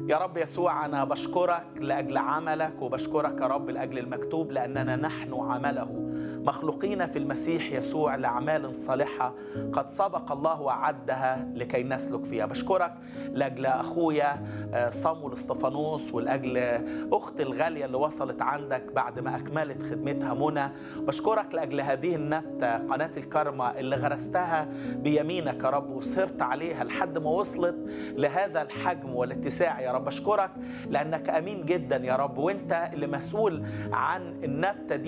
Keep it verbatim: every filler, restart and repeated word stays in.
يا رب يسوع أنا بشكرك لأجل عملك، وبشكرك يا رب لأجل المكتوب، لأننا نحن عمله مخلوقين في المسيح يسوع لأعمال صالحة قد سبق الله وعدها لكي نسلك فيها. بشكرك لأجل أخويا صامويل اسطفانوس، ولأجل أختي الغالية اللي وصلت عندك بعد ما أكملت خدمتها منى. بشكرك لأجل هذه النبتة قناة الكرمة اللي غرستها بيمينك يا رب وسهرت عليها لحد ما وصلت لهذا الحجم والاتساع يا رب. بشكرك لأنك أمين جدا يا رب، وانت اللي مسؤول عن النبتة دي